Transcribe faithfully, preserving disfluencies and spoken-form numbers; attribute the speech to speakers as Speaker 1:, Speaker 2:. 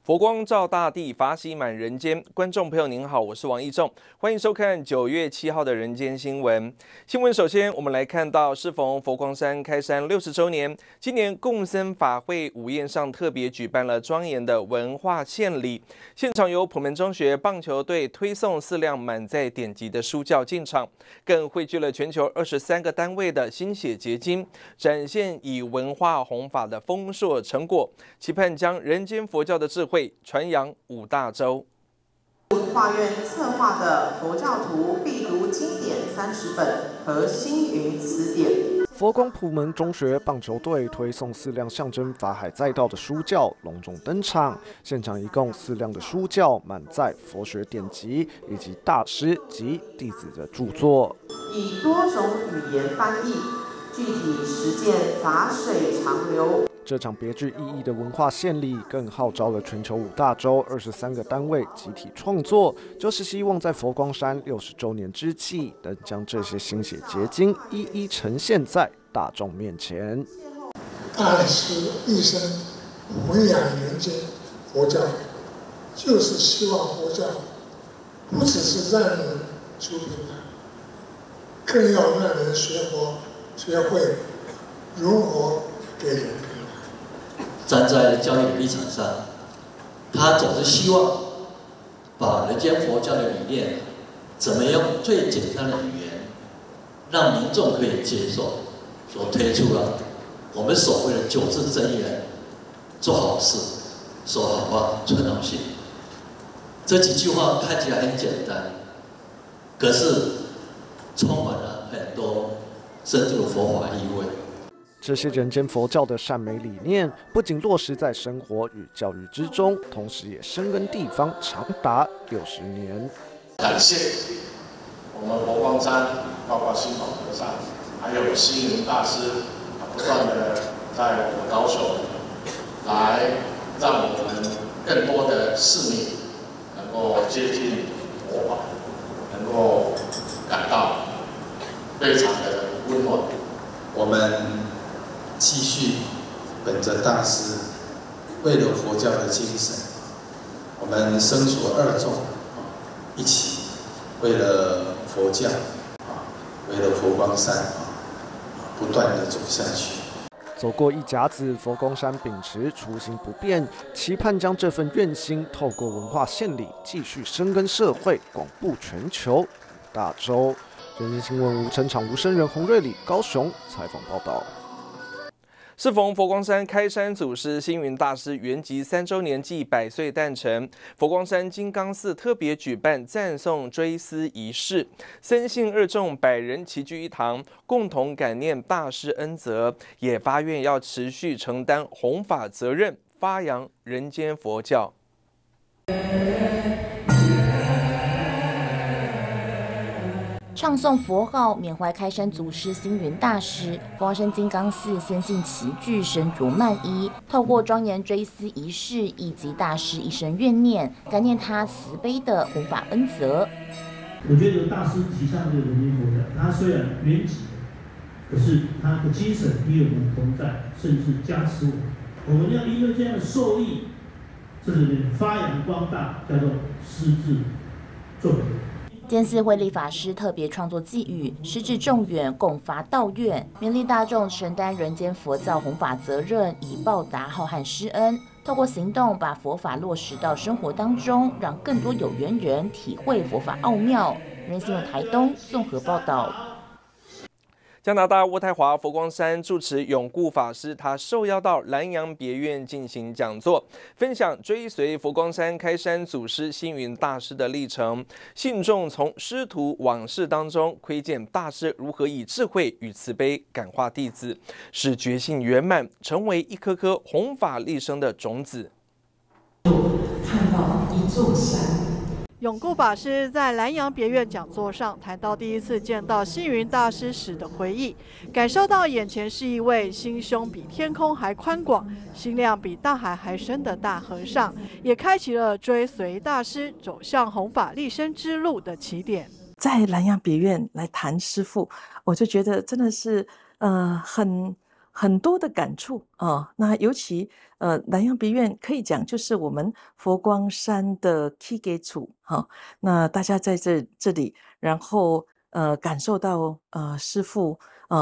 Speaker 1: 佛光照大地，法喜满人间。观众朋友您好，我是王义仲，欢迎收看九月七号的人间新闻。新闻首先，我们来看到适逢佛光山开山六十周年，今年共僧法会午宴上特别举办了庄严的文化献礼，现场由普门中学棒球队推送四辆满载典籍的书轿进场，更汇聚了全球二十三个单位的心血结晶，展现以文化弘法的丰硕成果，期盼将人间佛教的智慧传扬五大洲。
Speaker 2: 文化院策划的佛教徒必读经典三十本和星云词典。
Speaker 3: 佛光普门中学棒球队推送四辆象征法海载道的书轿隆重登场，现场一共四辆的书轿满载佛学典籍以及大师及弟子的著作，
Speaker 2: 以多种语言翻译，具体实践法水长流。
Speaker 3: 这场别具意义的文化献礼，更号召了全球五大洲二十三个单位集体创作，就是希望在佛光山六十周年之际，能将这些心血结晶一一呈现在大众面前。
Speaker 4: 大师一生弘扬人间佛教，就是希望佛教不只是让人修平安，更要让人学佛，学会如何给人。
Speaker 5: 站在教育立场上，他总是希望把人间佛教的理念，怎么用最简单的语言，让民众可以接受，所推出了我们所谓的九字真言：做好事、说好话、存好心。这几句话看起来很简单，可是充满了很多深入的佛法意味。
Speaker 3: 这些人间佛教的善美理念，不仅落实在生活与教育之中，同时也深耕地方长达六十年。
Speaker 6: 感谢我们佛光山，包括心法和尚，还有星云大师，不断的在我们高雄，来让我们更多的市民能够接近佛法，能够感到非常的温暖。
Speaker 7: 我们继续本着大师为了佛教的精神，我们身所二众，一起为了佛教，为了佛光山，不断的走下去。
Speaker 3: 走过一甲子，佛光山秉持初心不变，期盼将这份愿心透过文化献礼，继续深耕社会，广布全球五大洲。人间新闻吴成场、吴生人、洪瑞礼高雄采访报道。
Speaker 1: 适逢佛光山开山祖师星云大师圆寂三周年暨百岁诞辰，佛光山金刚寺特别举办赞颂追思仪式，僧信二众百人齐聚一堂，共同感念大师恩泽，也发愿要持续承担弘法责任，发扬人间佛教。
Speaker 8: 唱诵佛号，缅怀开山祖师星云大师。佛光山金刚寺僧信齐聚，身着曼衣，透过庄严追思仪式以及大师一生怨念，感念他慈悲的弘法恩泽。
Speaker 9: 我觉得大师提倡这个人间佛教，他虽然圆寂，可是他的精神与我们同在，甚至加持我们。我们要因为这样的受益，这是发扬光大，叫做师至众远。
Speaker 8: 建寺慧立法师特别创作寄语，师至众远，共发道愿，勉励大众承担人间佛教弘法责任，以报答浩瀚师恩。透过行动，把佛法落实到生活当中，让更多有缘人体会佛法奥妙。人新闻台东综合报道。
Speaker 1: 加拿大渥太华佛光山住持永固法师，他受邀到南洋别院进行讲座，分享追随佛光山开山祖师星云大师的历程。信众从师徒往事当中窥见大师如何以智慧与慈悲感化弟子，使觉性圆满，成为一颗颗弘法利生的种子。
Speaker 10: 看到一座山。
Speaker 11: 永固法师在南洋别院讲座上谈到第一次见到星云大师时的回忆，感受到眼前是一位心胸比天空还宽广、心量比大海还深的大和尚，也开启了追随大师走向弘法利生之路的起点。
Speaker 10: 在南洋别院来谈师父，我就觉得真的是呃很
Speaker 12: 很多的感触啊。那尤其呃南洋别院可以讲就是我们佛光山的起家处哈。那大家在这这里，然后呃感受到呃师父